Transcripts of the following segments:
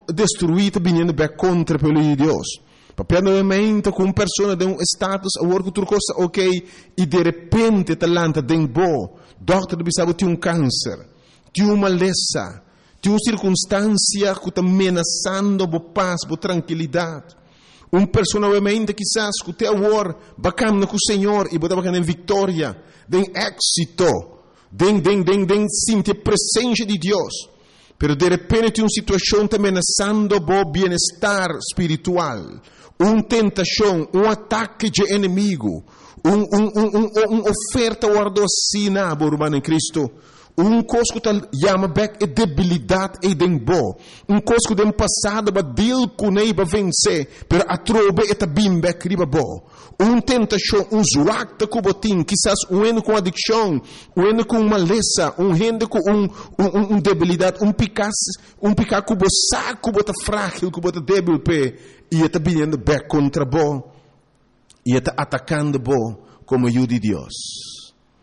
destruída vindo bem contra pelo Deus. Papel novamente com uma pessoa de status, a work outra coisa, ok, e de repente talanta tem bo, doctor bisabo tem câncer, tem uma maleza, tem uma circunstância que está ameaçando a paz, a tranquilidade. Uma pessoa novamente quizás que tem a war, bacana com o Senhor e botar bacana em vitória, tem êxito, tem sentir a presença de Deus. Pero de repente tem uma situação que está ameaçando o bem-estar espiritual. Uma tentação, ataque de inimigo, uma oferta guardocina, irmão em Cristo. Coisa que chama back é debilidade e dembo. Coisa que tem passado para deal com ele para vencer, pero a trobe é bem back riba bo. Tentação, zoacta que botin, quizás com adicção, com maleza, gente com debilidade, picar que saco bota frágil, que bota débil pe, e está vindo back contra bo, e está atacando bo como ajuda de Deus.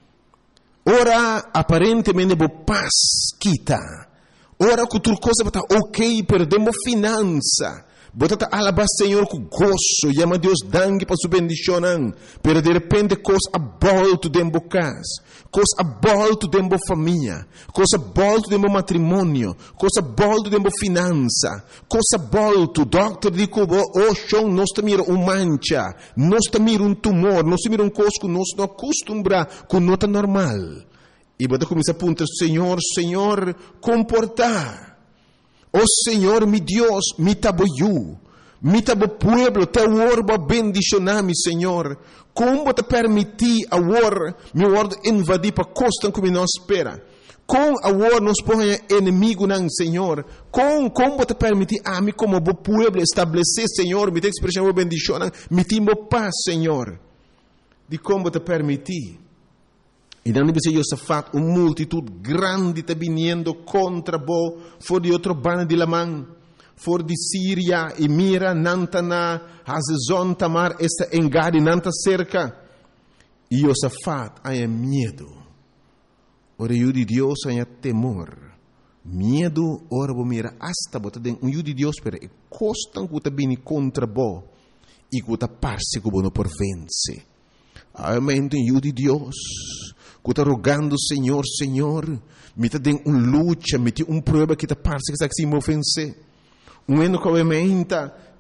Ora, aparentemente, bo paz quita. Ora, que tudo coisa está ok, perdemos finança. Bota alabar Senhor com gozo, chama Deus dangue para sua bendição. Pero de repente, coisa a volta dentro da casa, coisa a volta dentro da família, coisa a volta dentro do matrimônio, coisa a volta dentro da finança, coisa a volta. Doctor diz que o chão nós mira mancha, nós mira tumor, nós mira coisa que nós não acostumbra com nota normal. E bota começa a apontar, Senhor, comportar. Oh Senhor, mi Deus, mi taboyu, mi tabo pueblo, te orba bendicionar-me, Senhor. Como te permitir a mi word invadir para costa como nós espera. Com a nos põe inimigo não, Senhor. Como te permitir a mim como bo pueblo estabelecer, Senhor, me te expressão bendição, me timbo paz, Senhor. De como te permitir. E não deve ser Josafat, uma multitud grande está vindo contra bo, for de outro bando de Lamã, for de Síria, e mira, Nantana, Hazezon, Tamar, esta engade, Nanta cerca. E Josafat, há medo. Ora, o de Deus, há temor. Medo, ora, mira, hasta bota den, o de Deus, pero é costan que está vindo contra bo, e que está parce que não por vence. Amém, o de Deus. Que está rogando, Senhor, me está dando uma luta, me tem uma prova que está parece que está se ofencer. Ano que obviamente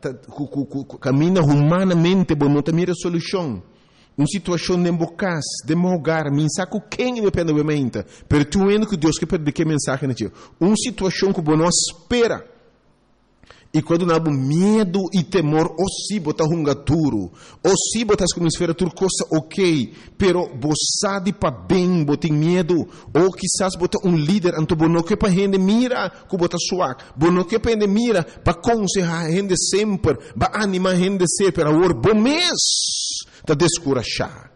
caminha humanamente, mas não tem solução. Uma situação de embocas, de mogar, me saco quem depende obviamente. Pero tu ano que Deus quer perder que mensagem nele. Uma situação que não espera. E quando nós temos medo e temor, ou se botar duro, ou se botar como esfera tudo coisa ok, pero você de para bem, botar medo, ou quizás botar líder, então não que para gente mira, que botar suave, não que para gente mira, para aconselhar a gente sempre, para animar a gente sempre, para o bom mês, para descorachar.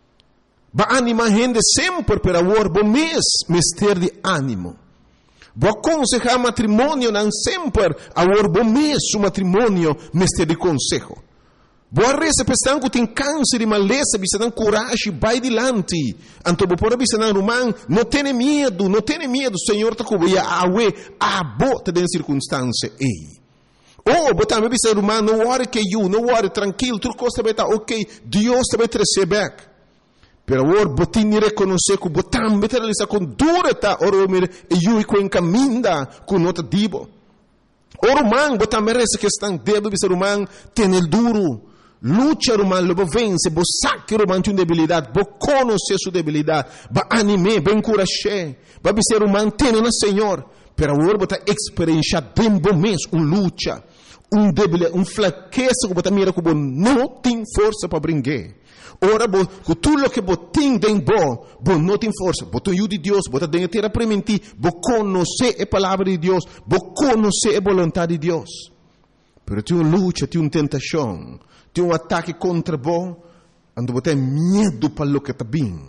Para animar a gente sempre, para o bom mês, ter de ânimo. Vou aconselhar matrimônio não sempre, agora bom mês o matrimônio mestre de conselho. Boa reza pensando que tem câncer e maleza, bisa não coragem, vai adiante. Então por bisa não romano, não tenha medo, Senhor está cobrindo a bota de circunstância ei. Oh, botar me bisa romano, não worry que não worry tranquilo, tudo coisa vai estar ok, Deus vai te receber. Pero agora, botin reconhecer que botam meteraliza com dureza, ora mir e eu com encaminda com nota dibo. Ora man, botam merece que estão débil ser humano, tem el duro. Lucha humano, lobo vence, bo saque humano tem debilidade, bo conhecer sua debilidade, ba anime, ba encorajar, ba ser humano tem na Senhor. Pero agora botar experiência tempo mês, luta, debilidade, fraqueza que botar mira que não tem força para brincar. Ora, com tudo que botem tem bom não tem força. Botem o de Deus, botem tem terra para mentir, bo conhecer a palavra de Deus, bo conhecer a vontade de Deus. Pero tem uma luta, tem uma tentação, tem um ataque contra bom, ando botem medo para o que está bem.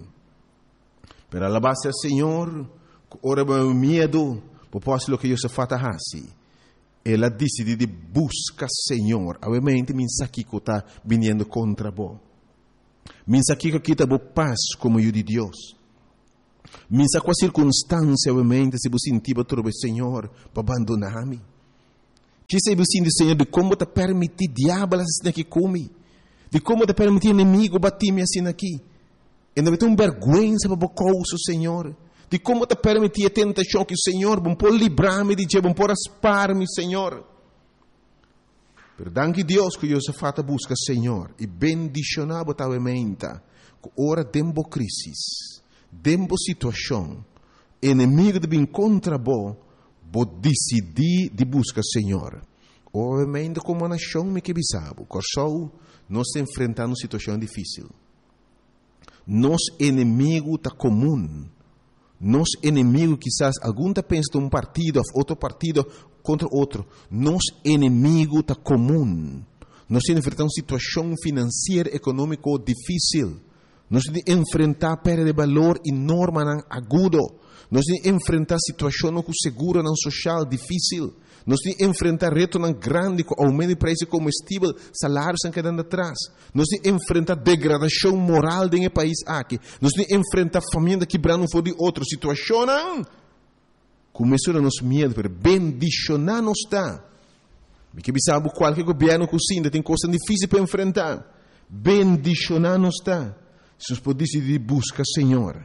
Pero a base do Senhor, ora o medo, por posso o que eu se fata assim. Ela decide de buscar Senhor, obviamente mensagem que está vindo contra bom. Mensagem que kita bo paz como o de Deus. Mensagem com a circunstância, obviamente, se você sentir para trocar Senhor, para abandonar-me. Que sei assim do Senhor, de como te permitir diabo assim aqui comigo. De como te permitir inimigo bater-me assim aqui. E não vai ter uma vergonha para o Senhor. De como te permitir a tentação que o Senhor bom por livrar-me de dia, bom por aspar-me, Senhor. Perdão que Deus que eu se fata busca, Senhor. E bendicionar a tua mente. Que ora dembo crisis, dembo situação. Inimigo de encontrar bo decidir de buscar, Senhor. Obviamente como uma nação me que bisabo. Corsou, nós enfrentando uma situação difícil. Nosso inimigo está comum. Nosso inimigo, quizás, algum está pensando um partido, outro partido contra outro. Nosso inimigo está comum. Nós enfrentamos uma situação financeira, econômica difícil. Nós temos que enfrentar perda de valor enorme, agudo. Nós temos que enfrentar situações com seguro social difícil. Nós temos que enfrentar retos grandes com aumento de preço de combustível, salários estão quedando atrás. Nós temos que enfrentar degradação moral dentro do país aqui. Nós temos que enfrentar família quebrando um de outra situação. Começou a nos medo, pero bendicionar nos está. Porque sabe qualquer governo cozinha tem coisas difíceis para enfrentar. Bendicionar nos está. Se nós podemos decidir buscar Senhor.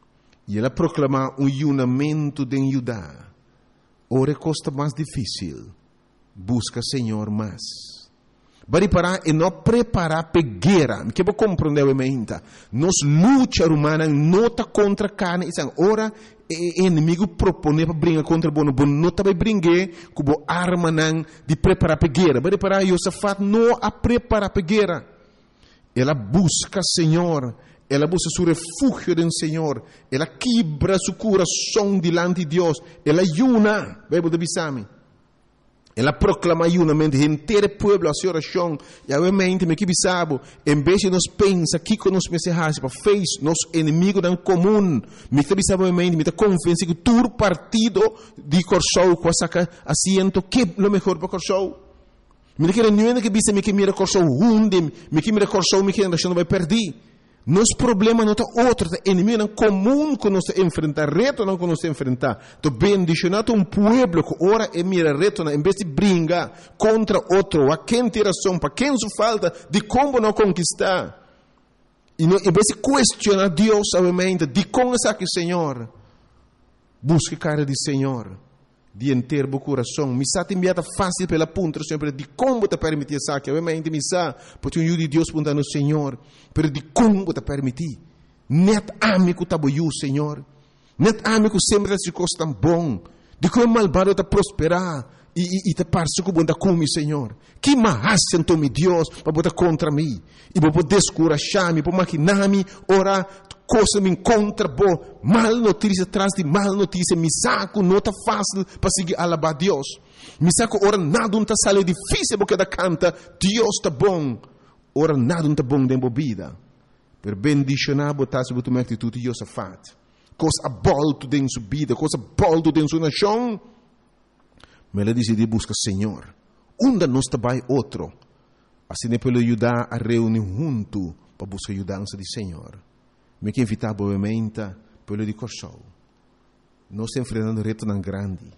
E ela proclamar um unimento de Judá. Ora costa mais difícil. Busca Senhor mais. Bari parar e não preparar para guerra. Que vou compreender a mente. Nos luta humana não está contra carne. Ora o inimigo propõe para brincar contra bono. Bono não está para brincar com a arma de preparar para guerra. Bari parar e Josafat não a preparar para guerra. Ela busca Senhor. Ela busca seu refúgio no Senhor. Ela quebra seu coração diante de Deus. Ela ayuna. Bebo de bisame. Ela proclama ayunamente inteiro povo a sua oração. E obviamente, me que bisabo, em vez de nós pensar que conosco me serrasse para fez nosso inimigo não comum. Me que bisabo obviamente, me está confiança que todo partido de Corsou com saca assento que é o melhor para Corsou. Me que não que bisa me que mira Corsou hunde, me que mira Corsou me que não vai perder. Nosso problema não é outro, é inimigo não comum que nós enfrentar, reto não que nós enfrentar. Então, bendicionado um povo que ora e mira reto, em vez de brincar contra outro, a quem tem razão, para quem só falta, de como não conquistar. E não, em vez de questionar Deus, obviamente, de como é que Senhor, busque a cara de Senhor. De inteiro o coração. Me sa enviada fácil pela ponta, sempre de como te permitir essa que obviamente me sa, porque um de Deus punta no Senhor, pero de como te permitir. Net amigo taboiu, Senhor. Net amigo sempre se costa tão bom. De como malvado te prosperar e te parece que bunda come, Senhor. Que mais sentou me Deus para botar contra mim e para descorajar-me, para maquinar-me, orar. Coisa me encontra boa, mal notícia atrás de mal notícia, me saco, não está fácil para seguir alabar Deus. Me saco, ora nada não está sale difícil porque da canta, Deus está bom. Ora nada não está bom de bebida. Per bendicionar botar sobre tua atitude Josafat. Coisa abolto de sua vida, coisa abolto de sua nação. Mas ela decide buscar Senhor. Onde nós trabalha outro. Assim é para ajudar a reunir junto para buscar a ajudança do Senhor. Me que invitar obviamente pelo de Corsou. Nós estamos enfrentando reto tão grande.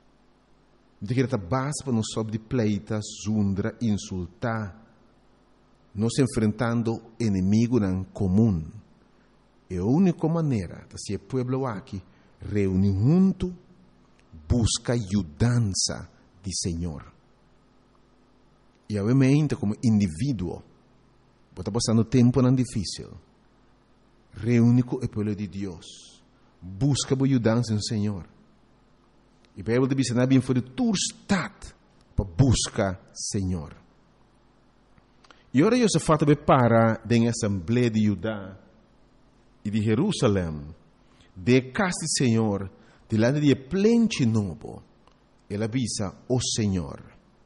Me que está base para nós sobre de pleita, zundra, insultar. Nós estamos enfrentando inimigo não comum. É a única maneira de ser povo aqui reunir junto, busca ajudança do Senhor. E obviamente como indivíduo, está passando tempo não difícil. Reúne com o povo de Deus. Busca a ajudança no Senhor. E a Bíblia diz que não é for tu estado para buscar Senhor. E agora eu se fato para da Assembleia de Judá e de Jerusalém, de casa do Senhor, de lá de plente novo, ele avisa o Senhor.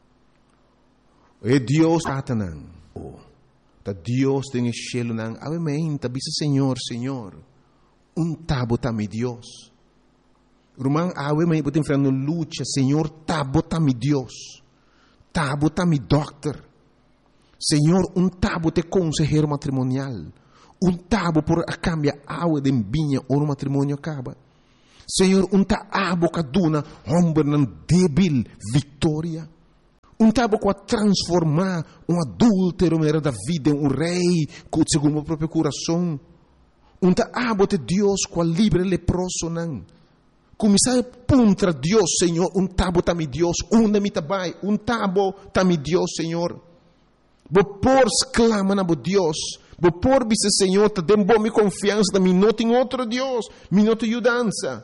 E Deus Satanás. Ta Deus tem o cielo nang amém, ta bisa Senhor, tabo ta mi Deus. Rumang amém, botem frente luta, Senhor, tabo ta mi Deus. Tabo ta mi doctor. Senhor, tabo te consejero matrimonial. Tabo por a cambia água de vinha ou no matrimônio acaba. Senhor, ta abo kaduna, homem não débil, vitória. tabo a transformar adúltero da vida em rei, segundo o próprio coração. Tabo de Deus com livre leproso não. Começar contra Deus, Senhor, tabo tá mi Deus, mi tabai, tabo tá mi Deus, Senhor. Por clama na Deus, por dizer, Senhor, te dem bom mi confiança, da mi não tem outro Deus, mi não tem ajudança.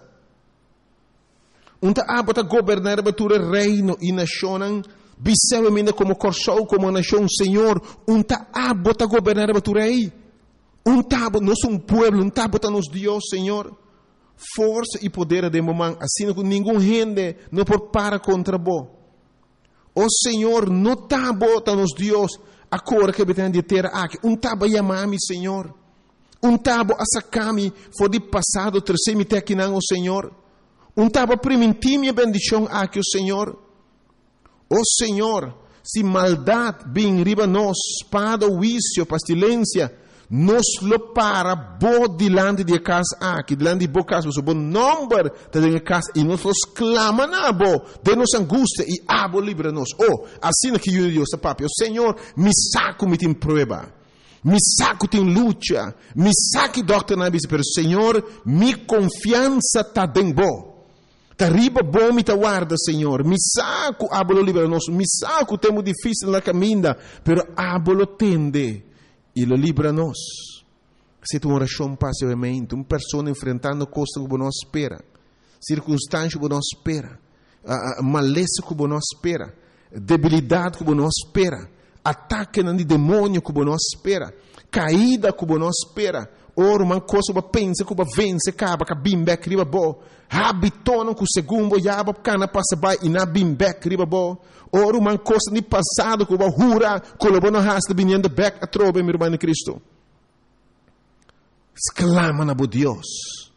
Abo tá governar batura reino e nação, bisevamente como corsou, como nação, Senhor, abo tá governar batura rei. Tabo, nós pueblo, tabo tá nos Deus, Senhor. Força e poder de momento, assim que nenhum gente não pode parar contra bo. O Senhor, não tabo tá nos Deus, agora que betém de terra aqui, tabo chamar-me, Senhor. Tabo a sacar-me, for de passado, terceiro me aqui não, o Senhor. Tabo permitir minha bendição aqui, o Senhor. O Senhor, se maldade vem riba nós, espada, vício, pestilência, nos lo para bo dilante de casa aqui, dilante de bo casa, o bom número de casa, e nós los clama na bo, de nos angústia, e abo livra-nos. Assim que eu Deus, papi, o Senhor, me saco, me tem prova, me saco, tem luta, me saque, doctor, na bisa, pero Senhor, mi confiança tá bem bo. Tá riba bom, me tá guarda, Senhor, me saco, abo livra-nos, me saco, temo difícil na caminha, pero abo lo tende. E lo livra-nos. Se tu oração passivamente, uma pessoa enfrentando coisas que não espera, circunstâncias que não espera, maleza que não espera, debilidade que não espera, ataque de demônio que não espera, caída que não espera, uma coisa que pensa que vence, acaba que bimbek riba bo, habitona que o segundo yaba cana passa by e na bimbek riba bo. Ora uma coisa de passado que o hura colabora hasta vinendo back a trobe meu irmão em Cristo. Exclama na bo Deus.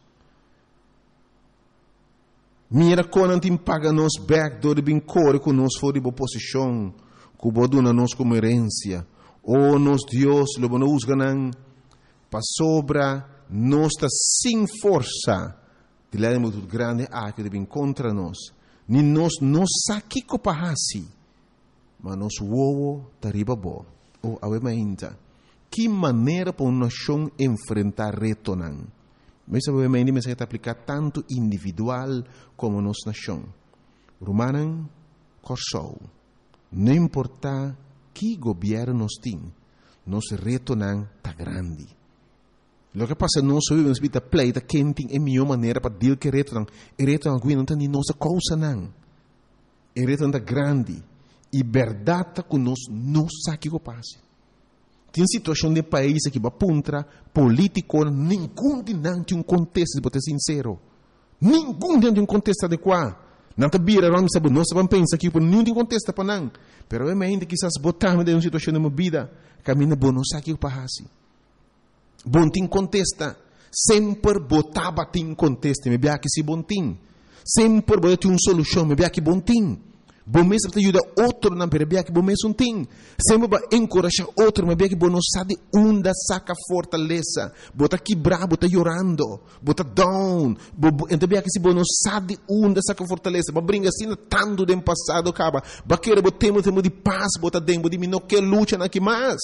Mira quando tem paga nos back do bem core com nos for de boa posição, que bo dona nos como herência. Nos Deus lo bono usganan pa sobra nos ta sem força. De lá é muito grande que de bem contra nós. Ni nos saki ko pahasi, mas nos wowo tariba bo. Awemainta. Que maneira para uma nação enfrentar reto não? Mas obviamente me se aplicar tanto individual como nos nação. Romanan corsou. Não importa que governo nos tem, nos reto não tá grande. Lo que passa nós vivemos vida pleita quem tem a melhor maneira para dizer que reto não, alguém não tem nem nossa causa não. Reto não tá grande e verdade que nós não sabe o que passa. Tem situação de país que vai contra político, nenhum de não tem um contexto, de ser sincero. Nenhum tem um contexto adequado. Não tá bira, nós vamos pensar que nenhum tem contexto para não. Pero realmente quizás botamos em uma situação de uma vida, caminha bom, não sabe o que passa. Bom tem contesta, sempre botava tem contesta, me bia que se bom tem. Sempre botava uma solução, me bia que bom tem. Bom mesmo te ajuda outro na bia que bom mesmo tem. Sempre vai encorajar outro, me bia que bom não sabe onde saca fortaleza. Bota quebrar, bota chorando, bota down. Então bia que se bom não sabe onde saca fortaleza. Ba brinca assim tanto do passado acaba. Ba querer botemos de paz, bota dentro de mim não quer luta na que mais.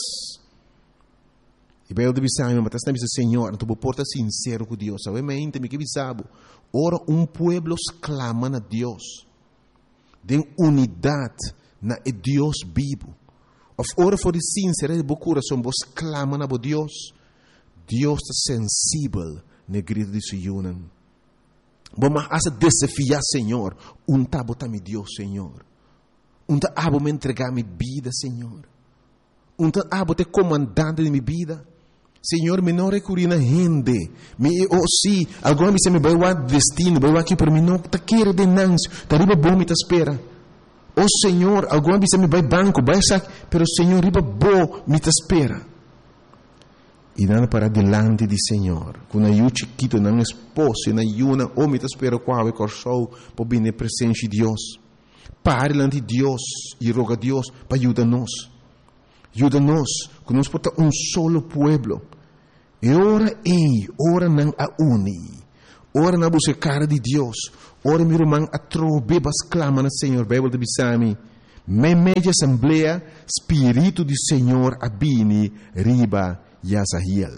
E bem, eu deve saber, mas está dizendo, Senhor, tu porta sincero com Deus. Obviamente, me que bisabo. Ora, pueblo clama a Deus. De unidade na Deus vivo. Ora, for sincero, de bo coração, vos clama a Deus. Deus está sensível na grito de Sion. Vamos a desafiar, Senhor. Tabo tá mi Deus, Senhor. Tabo me entregar minha vida, Senhor. Tabo te comandante de minha vida. Senhor, me não recorri na gente. Se alguma vez me vai o destino, vai aqui para mim, não está querendo de nancio, está riba bom, me está espera. Senhor, alguma vez me vai banco, vai sair, pero Senhor, riba bom, me está espera. E nada para delante de Senhor, com a eu chiquito, não esposo, na yuna, me está espera qual é corsou, para vir na presença de Deus. Pare diante de Deus e roga a Deus para ajudar-nos. Ajuda-nos, que nós porta solo pueblo. E ora não a uni. Ora não busca cara de Deus. Ora meu irmão a trobe bas clama na Senhor. Bíblia de Bisami. media assembleia, Espírito do Senhor abini riba Yazahiel.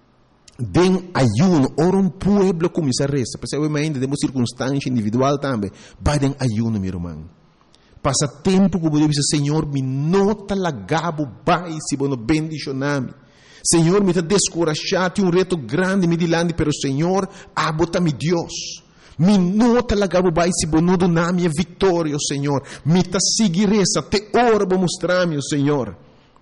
Den ayuno, ora pueblo começa a resta, porque ainda temos circunstância individual também, vai den ayuno, meu irmão. Passa tempo como Deus diz, Senhor, me nota lagabo, vai, se bono bendicioname. Senhor, me está descorajado, um reto grande me dilante, pero Senhor, abota-me Deus. Me nota lagabo, vai, se bono do nome a vitória, Senhor. Me está seguir essa, te ora para mostrar-me, Senhor.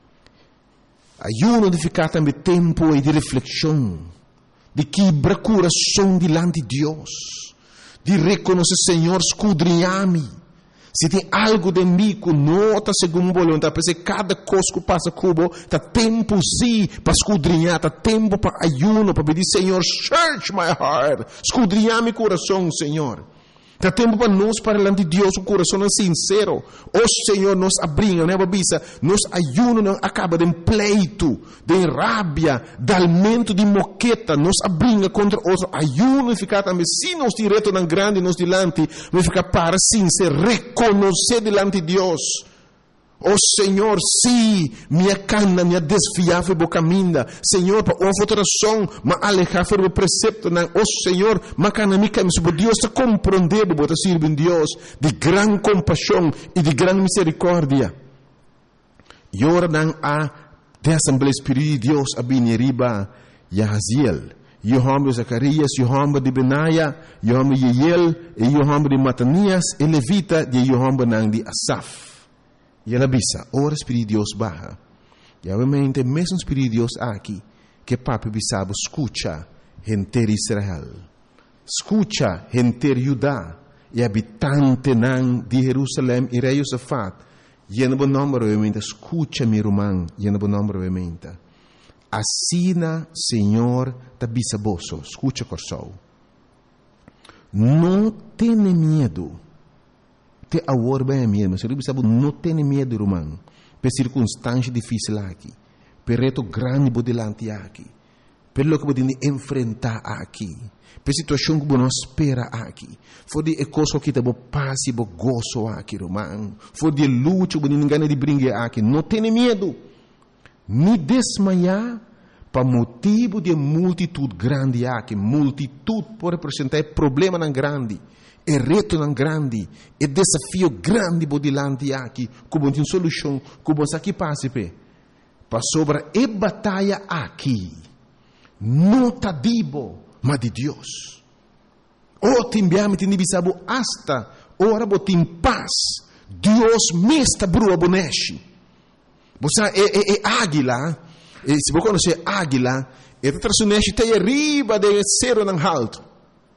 Ayuno de ficar também tempo e de reflexão, de quebrar coração dilante de Deus, de reconhecer, Senhor, escudrinhar-me. Se tem algo de mim que nota segundo vontade, porque cada coisa que passa cubo, está tempo sim para escudrinhar, está tempo para ayuno, para pedir, Senhor, search my heart, escudrinhar meu coração, Senhor. Está tempo para nós, para diante de Deus, o coração é sincero. O Senhor nos abrinha, né, babisa? Nos ayuno não acaba de pleito, de rábia, de alimento de moqueta, nos abrinha contra os ayuno e ficar também, se nós direto na grande, nos dilante, vai ficar para sincero, reconhecer dilante de Deus. Oh Senhor, sim, minha cana, minha desviava do caminho, Senhor, para uma alteração, mas alejar do precepto, não, oh Senhor, mas cana me caminho, para Deus te compreender, para servir Deus, de grande compaixão e de grande misericórdia. E ora não há de Assembleia Espírito de Deus, a Bineriba, Yahaziel, Yohamba de Zacarias, Yohamba de Benaia, Yohamba de Yeiel, e Yohamba de Matanias, e Levita, de Yohamba não de Asaf. E ela bisa, ora Espírito de Deus barra. E obviamente, mesmo Espírito de Deus aqui, que papi bisabo, escucha, gente de Israel. Escucha, gente de Judá, e habitante nan de Jerusalém, e rei Josafat. E no bom nome, obviamente, escucha, meu irmão, e no bom nome, obviamente. Assina, Senhor, ta bisaboso, escucha, corsou. Não tenha medo. Te agora bem mesmo, mas eu sabe não tem medo, irmão, por circunstância difícil aqui, por reto grande por delante aqui, pelo que podemos enfrentar aqui, por situação que não espera aqui, for de coisa que te bo passe, bo gozo aqui, irmão, for de luta que ninguém de brincar aqui, não tem medo, me desmaiar para motivo de multitude grande aqui, multitude por representar problema não grande. É reto não grande, é desafio grande por delante aqui, como tem solução, como aqui passa para sobre a batalha aqui, não tá dibo, mas de Deus. O timbiame tem bisabo hasta, ora botim paz, Deus me está brua boneche. Você é águila, se você conhecer águila, é traçoneche tem arriba de cero não alto.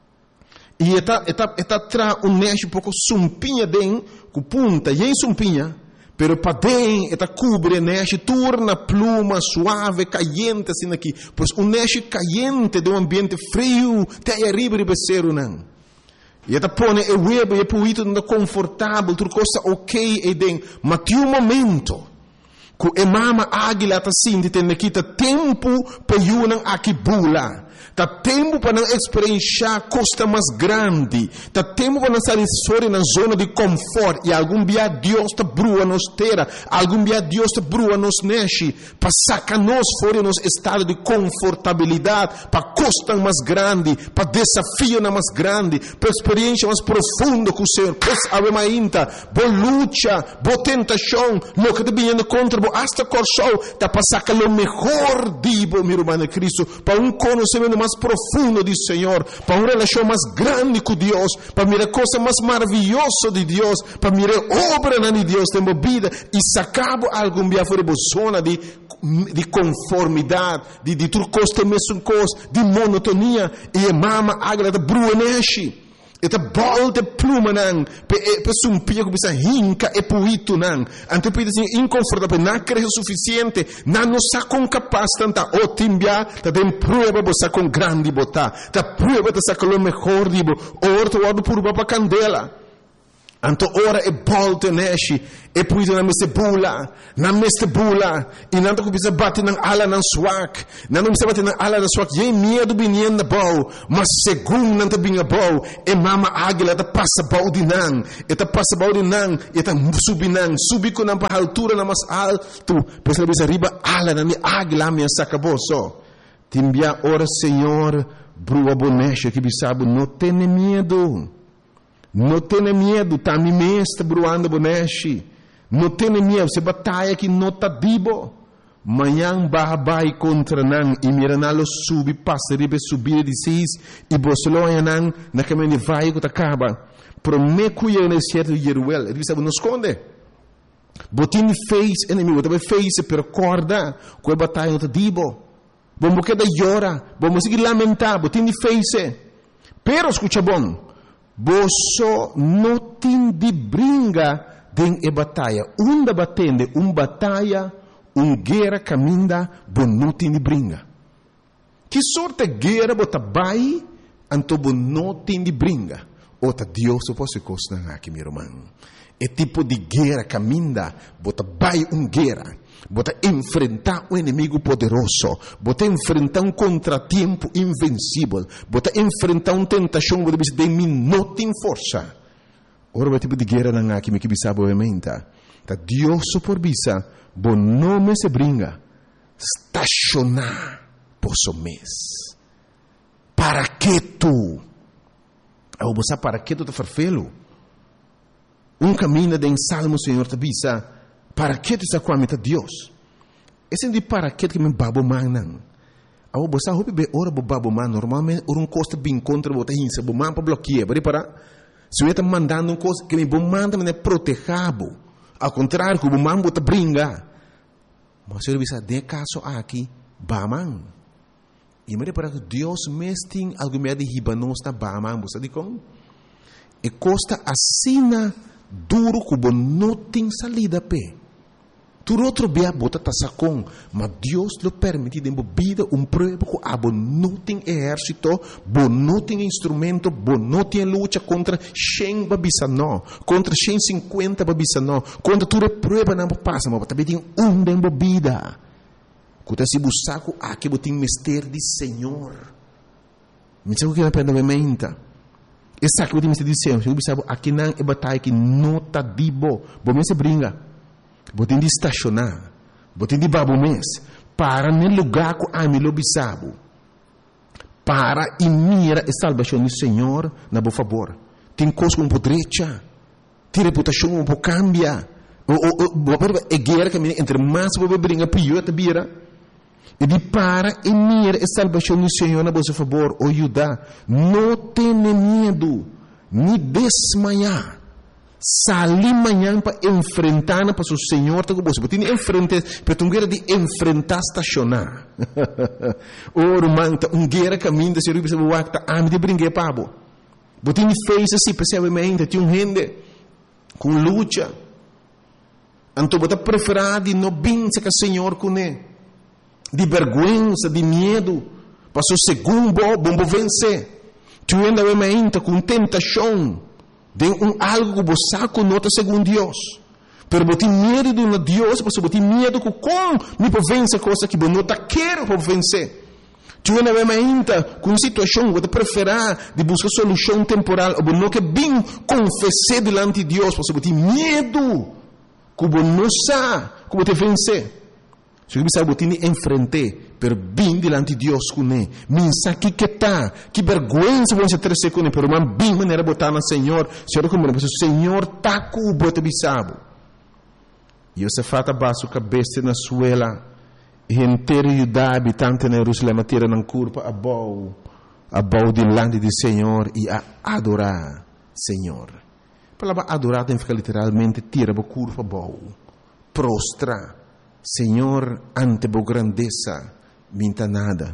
E está tra um neste pouco sumpinha den com punta e em sumpinha, pero para den está cobre neste torna pluma suave caliente assim aqui, pois um neste caliente de um ambiente frio tem arriba de becero não. E está põe o web e puito não confortável, tudo coisa ok e den, mas tem um momento que a mama águila está assim de ter aqui tempo para yunang aqui bula. Tá tempo para não experienciar costa mais grande. Tá tempo para não sair fora na zona de conforto. E algum dia Deus te brua nos terra. Algum dia Deus te brua nos neche. Para sacar nós fora nos estado de confortabilidade. Para costa mais grande. Para desafio mais grande. Para experiência mais profunda com o Senhor. Pois ave mainta. Boa luta. Boa tentação. Lo que te vindo contra. Boa hasta corção. Tá para sacar o melhor dibo, meu irmão Cristo. Para um conhecimento mais profundo do Senhor, para uma relação mais grande com Deus, para mirar coisa mais maravilhosa de Deus, para mirar obra de Deus tem vida e sacar algum dia fora da zona de conformidade, de tudo coisa mesmo coisa, de monotonia e a mama agra da bruaneshi. Eta bol de pluma nang, pe sumpia que bisa hinca e puito nang. Ante pide assim inconfortável, não creio suficiente, não sa com capaz tanta o timbia, ta tem prueba bosa com grande bota, ta prueba ta sa com o melhor dibo, orto wado por baba candela. Anto ora e bolte neshi e puito na meste bula e nanto ko bisa bate ng ala ng swak nanto bisa bate ng ala ng swak ye medo binien na bau mas según nanto binga bau e mama agila ta passa bau dinang e ta subi ko ng pahaltura na mas alto pesa bisa riba ala na ni agila mi sakaboso timbia ora Senhor brua boneshi que bisabo no tene medo. Não tenha medo, tá me mestre bruando boneshi. Não tenha medo, se batalha que não tá dibo. Manhã babai contra nan e miranalo subi passa ribe subir de seis e bosloia nan na caminho vai que acaba. Prometo eu nesse certo Jeruel, ele sabe não esconde. Botin fez inimigo, também fez per corda, com a batalha não tá dibo. Bom porque da llora, bom seguir lamentar, botin fez. Pero escucha bom. Boso não tem de bringa den e batalha. Batende, batalha, guerra caminda, bom não tem de bringa. Que sorte guerra bota bai, anto bom não tem de bringa. Ota Deus o posso costar aqui, meu irmão. É tipo de guerra caminda, bota bai guerra. Bota enfrentar um inimigo poderoso, bota enfrentar contratempo invencível, bota enfrentar tentação que você tem não tem força. Ora, o tipo de guerra não há que me bisabo ementa. Tá Deus por bisa, bom nome se bringa, estacionar posso mês. Para que tu? Ao você para que tu te farfelo? Caminho de salmo, Senhor, te bisa. Para que tu está com a meta Deus? Esse é de para que me babo manan. Ao você hope be ora bo babo man normalmente costa bem contra bota hinsa bo man para bloquear, para se eu está mandando coisa que me bo manda me protegabo. Ao contrário, que bo man bota bringa. Mas eu bisa de caso aqui baman. E me para que Deus mesting algo me de hibanos na baman, você diz e costa assina duro que bo não tem salida pe. Tu outro bia bota tasacon, mas Deus lo permite de vida prova que abo não tem exército, bo não tem instrumento, bo não tem luta contra 100 babisano, contra 150 babisano, contra tu prova não passa, mas também tem de vida. Quando se busca aqui botin mister de Senhor. Me sabe que na pena me menta. Essa que botin mister de Senhor, eu sabe aqui não é batalha que não tá dibo, bo me se bringa. Botin de estacionar, botin de babo mês, para no lugar que a mim lo bisabo, para e mira a salvação do Senhor na boa favor. Tem coisa com podrecha, tem reputação um pouco cambia, é guerra que entre mais você brinca pior te vira. E de para e mira a salvação do Senhor na boa favor, o Judá, não tenha medo, nem desmaiar. Salir manhã para enfrentar para o Senhor, tá com você. Porque tem enfrentar, para guerra de enfrentar estacionar. Irmão, guerra caminho de ser o bispo wakta, de brincar pabo. Porque tem fez assim, percebamente, tem gente com luta. Então, bota preferar de não vencer com o Senhor com ele. De vergonha, de medo, para o segundo bom vencer. Tu ainda vai com tentação. De algo que você nota segundo Deus. Pero você tem medo de Deus, você tem medo que como me pode vencer coisa que você não quer para vencer. Tu ainda vai ainda com situação que você prefere de buscar solução temporal, ou não que bem confessar diante de Deus, você tem medo que você não sabe como te vencer. Se você sabe que enfrentar, pero bem diante de Deus com ele. Minsa que tá, que vergonha você ter com ele, pero man bem maneira botar no Senhor. Senhor como o Senhor tá com o bote bisabo. E você fata baixo cabeça na suela, e inteiro Judá habitante na Jerusalém tira na curva a bau diante do Senhor e a adorar Senhor. A palavra adorar tem que ficar literalmente tira a curva bau, prostra. Senhor, ante a grandeza, minta nada.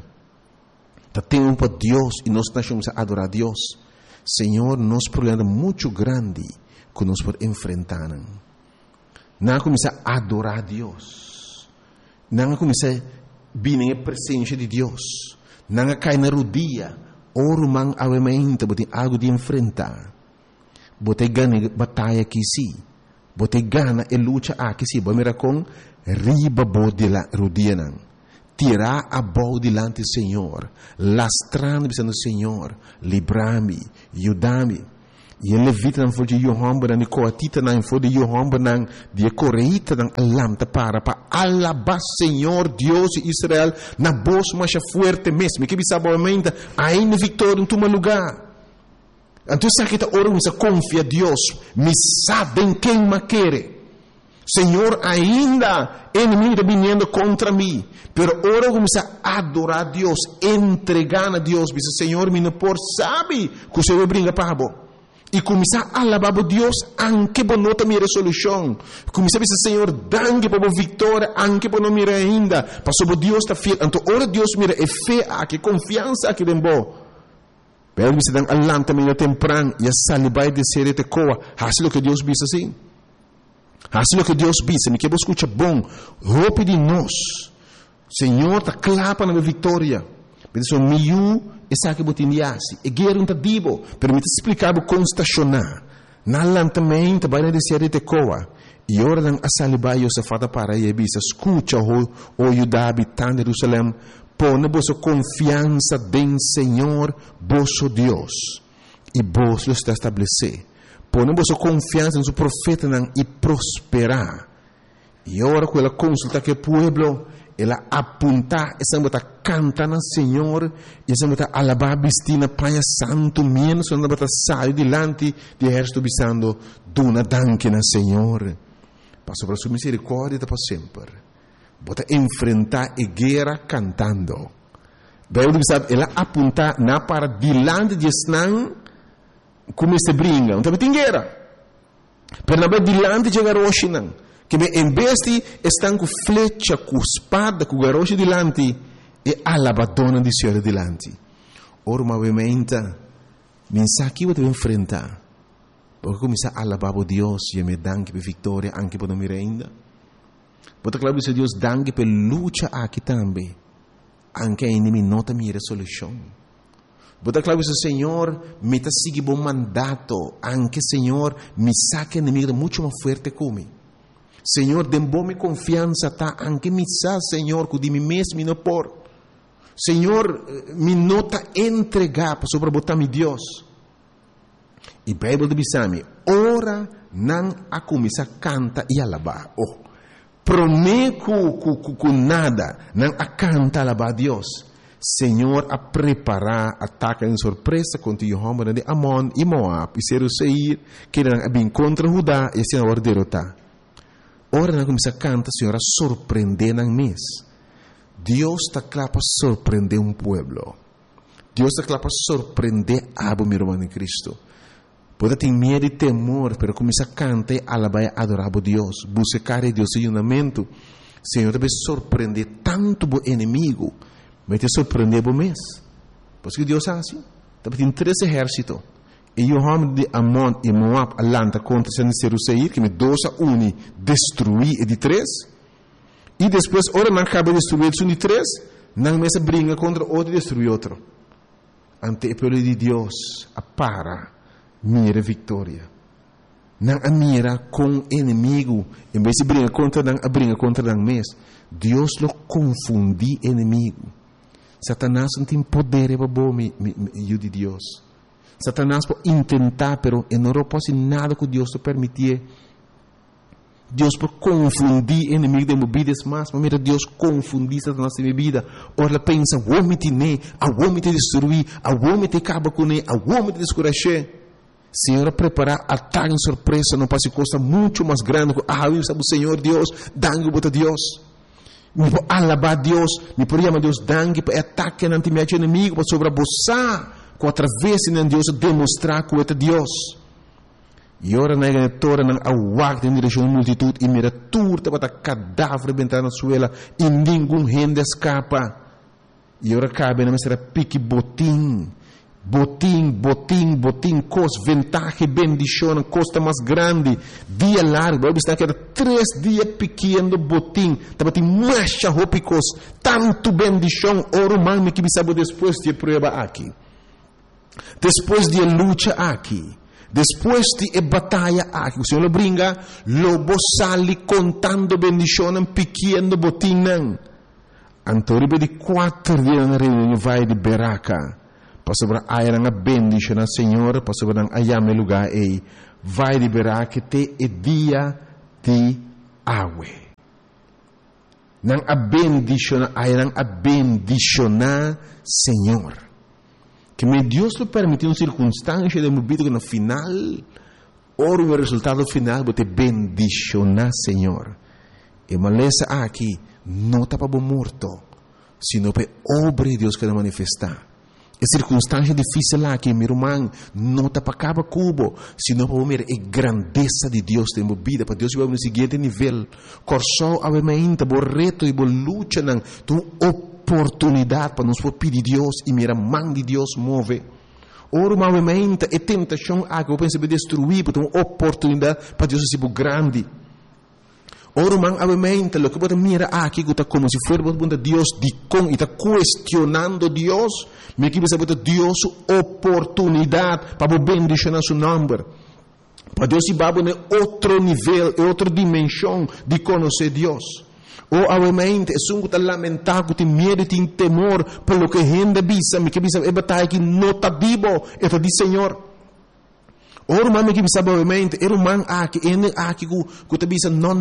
Tem para Deus e nós estamos a adorar a Deus. Senhor, nosso problema é muito grande que nós podemos enfrentar. Não começar a adorar a Deus. Não começar a vir na presença de Deus. Não cair na rodilha. Orman avamente tem algo de enfrentar. Botei gana batalha aqui sim. Botei gana e luta aqui sim. Mira com riba bo de la rudianan. Tirar a bola delante do Senhor. Lastrando dizendo Senhor, livra-me, ajuda-me. E ele levita não foi de Yohamba, não coatita não foi de Yohamba, não de correita não alamta para alabar Senhor Deus de Israel na voz mais forte mesmo. Que bisa boamente ainda vitória em teu lugar. Então se kita orang bisa confia Deus, me sabe em quem me quer. Senhor, ainda inimigo está vindo contra mim, pero ora começa a adorar Deus, entregar a Deus, diz Senhor, me não por sabe que o Senhor brinca para bo. E começar a alabar a Deus, anche por nota minha resolução. Começar a dizer Senhor, danke por vitória, anche por não mira ainda, passou por Deus está fiel. Então ora Deus mira é fé, que confiança que tem bo. Pero bisa dang alam também temprano e a salibai de ser te coa, hasil que Deus bisa assim. Hasil que Deus bisa, me que você escuta bom, roupa de nós. Senhor, tá clapa na vitória. Pensa miu essa que botindiasi, e guerra tá dibo, permite explicar como estacionar. Na alam também tá vai de ser te coa. E ora dang a salibai o safata para e bisa escuta o Judá habitante de Jerusalém. Põe vossa confiança em Senhor, vosso Deus, e vos lo está estabelecer. Põe vossa confiança no profeta e prosperar. E ora com ela consulta que o povo, ela aponta, essa bota canta na Senhor, e essa bota alabar bistina Pai Santo, menos essa bota sai delante de exército bisando, dona danke na Senhor. Passo para sua misericórdia para sempre. Bota enfrentar a guerra cantando. Bem, sabe, ela aponta na para dilante de Snang como se brinca. Então tem guerra. Pero na dilante de garoshi não. Que em vez de estão com flecha, com espada, com garoshi dilante e alabadona de Senhor dilante. Ora, obviamente, mensagem que você enfrentar. Porque começa a alabar a Deus e me danke por vitória, anche por não me ainda. Bota claro que Deus danke per luta aqui também. Anche a inimigo nota minha resolução. Bota claro que Senhor me está seguindo bom mandato. Anche Senhor me saca inimigo muito mais forte como. Senhor, dem bom me confiança tá. Anche me sa Senhor que de mim mesmo não por. Senhor, me nota entregar para sobre botar mi Deus. E Bíblia diz me, ora não a começar a cantar e alabar. Oh. Prometo com nada, não a canta alabar a Deus. Senhor, a preparar ataque em surpresa contra Jehová de Amon e Moab, e ser o Seir, que não bem contra Judá, e assim agora derrotar. Ora, não começa a cantar, Senhor, a surpreender na mês. Deus está claro para surpreender um povo. Deus está claro para surpreender a meu irmão em Cristo. Pode ter medo e temor, pero começa a cantar e alabar e adorar a Deus. Buscar a Deus em unamento. Senhor, deve surpreender tanto o inimigo, mas te surpreender o mês. Por isso que Deus é assim. Tem 3 exércitos. E Jehová de Amon e Moab alanta contra Seir, que me 2-1 destruir e de 3. E depois, ora não acaba de destruir de 3, não mais briga contra outro e destruir outro. Ante o poder de Deus, para. Mira vitória. Não a mira com inimigo. Em vez de brigar contra não, a briga contra não mesmo. Deus lo confundi inimigo. Satanás não tem poder para bom me de Deus. Satanás pode tentar, pero não pode nada que Deus te permitir. Deus pode confundir inimigo de minha vida, mas mira Deus confundir Satanás de minha vida. Ora pensa, o homem te ne, o homem te destruir, o homem te acaba com ele, o homem te descuracher. Senhor, preparar ataque em surpresa não passa coisa muito mais grande. Eu sabe o Senhor Deus, dangue para Deus. Me pode alabar Deus, me pode chamar Deus dangue para ataque ante meu inimigo, para sobreposar, com através de Deus demonstrar que é Deus. E ora na igreja não aguarda em direção à multitud e mira turta para cadáver bentar na suela e nenhum gente escapa. E ora cabe na mesa pique botim. Botim, cos, ventaja, bendição, costa mais grande, dia largo, vai estar que era 3 dias pequeno botim, estava tem mais roupas, tanto bendição, oro mami que me sabe depois de prova aqui, depois de luta aqui, Después de batalha aqui, o Senhor lo brinca, lo sali contando bendiciones, piquiendo botinan. Antoribe di 4 dias na reunião vai de Beraca. Pastor ayang a bendition na Senhor, pastor ang ayame lugar ei. Vai de Beraca te e dia de awe. Nang a bendition, ayang a bendicionar Senhor. Que me Deus lo permitiu circunstância de vida que no final, ora o resultado final, você bendicionar Senhor. E maleza aqui, não está para morto, sino para obra de Deus que vai manifestar. É circunstância difícil aqui, meu irmão, não está para acabar cubo, sino para ver a grandeza de Deus em minha vida, para Deus vai no seguinte nível. Corso a mente, o reto e a luta, tu oportunidade para nos pedir Deus e mira mão de Deus move. Ora, movimento e tentação que eu penso destruir, porque uma oportunidade para Deus ser grande. Ora, movimento, o que você mira aqui, como se fosse Deus de com e está questionando Deus, me que você Deus oportunidade para bendicionar seu nome. Para Deus ir para outro nível, outra dimensão de conhecer Deus. Ou obviamente é um que lamentar, que tem medo, tem temor pelo que gente bisa, me que bisa é batalha que não está vivo, é de Senhor. Ora, mami que bisa obviamente, é man aqui, que te bisa, não,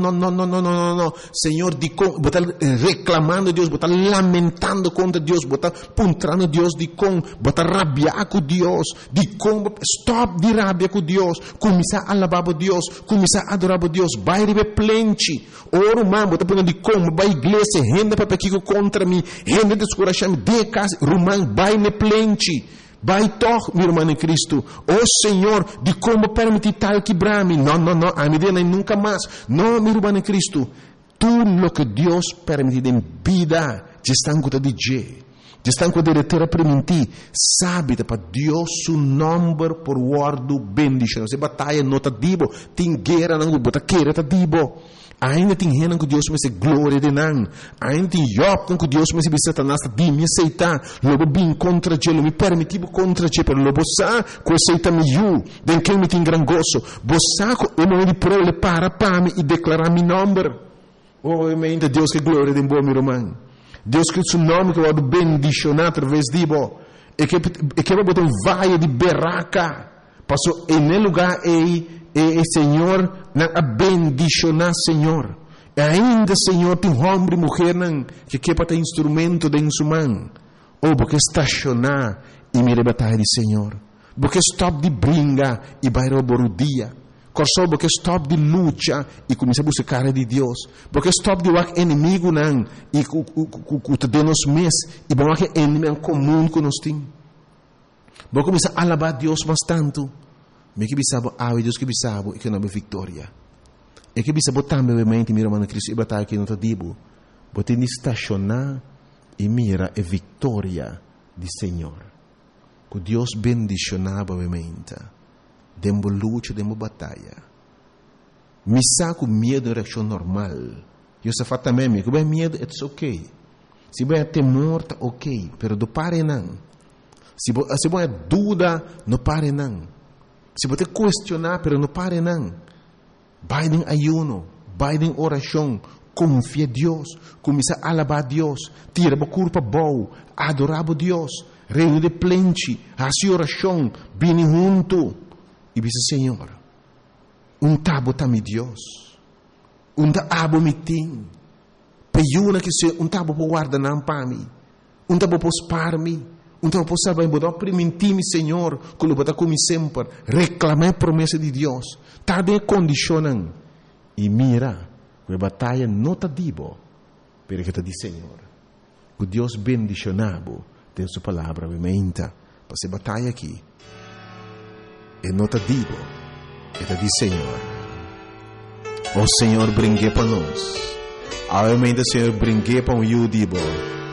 Senhor, de com, botar reclamando Deus, botar lamentando contra Deus, botar puntrando Deus de com, botar rabiar com Deus, de com, stop de rabia com Deus, começar a alabar Deus, começar a adorar Deus, vai receber plente. Ora, mami, botar punta de com, vai igreja, renda para pequeno contra mim, renda de escurachame, de casa, rumang, vai ne plente. Vai toch, meu irmão em Cristo. Oh Senhor, de como permitir tal quebrar-me. Não, a minha vida nunca mais. Não, meu irmão em Cristo. Tudo o que Deus permite em vida, já estão com o DJ. Já estão com a diretora permitir. Sabe, para Deus, o nome por guardo bendição. Se batalha não está dibo. Tem guerra, não está queira, está dibo. Ainda tem gente que Deus me se glória de não. Ainda tem Job que Deus me se Satanás de me aceitar. Logo bem contra ele, me permitivo contra ele, pero logo sa que aceita me eu, den que me tem gran gozo. Bosa ko o momento pro le para me e declarar meu nome. Obviamente Deus que glória de bom meu irmão. Deus que seu nome que vai bendicionar através de bo. E que vai botar um vale de Beraca. Passou em lugar e Senhor, na bendicionar Senhor. E ainda Senhor tem homem e mulher que quer para ter instrumento de sua mão. Ou porque estacionar e me batalha de Senhor. Porque stop de brinca e vai roubar o dia. Corso porque stop de luta e começa a buscar de Deus. Porque stop de o inimigo não e que te nos mês e bom que inimigo comum que nós temos. Porque começa a alabar Deus bastante. Me que bisabo Deus que bisabo e que não é vitória. E que bisabo também obviamente meu irmão Cristo e batalha que não está dibo. Bote de estacionar e mira a vitória do Senhor. Que Deus bendicionava obviamente. Dembo luta, dembo batalha. Me saco medo de reação normal. Eu só faço também, que bem medo, it's ok. Se bem temor, tá ok. Pero do pare não. Se bem dúvida, não pare não. Se você questionar, pero não pare não. Vai em ayuno, vai em oração, confia em Deus, começa a alabar a Deus, tira a culpa boa, adorar a Deus, reúne de plente, faça oração, vem junto. E diz, Senhor, tabo também Deus, tabo me tem, peiuna que se tabo por guardar não para mim, tabo por spar-me, então, eu posso saber, eu permitir-me, Senhor, que eu vou como sempre, reclamar a promessa de Deus. Está de condicionando. E mira, a batalha não está dibo, pero que está de Senhor. Que Deus bendicionado tem sua palavra, obviamente, para essa batalha aqui. E não está dibo, está de Senhor. O Senhor brinque para nós. Obviamente, o Senhor brinque para o dibo.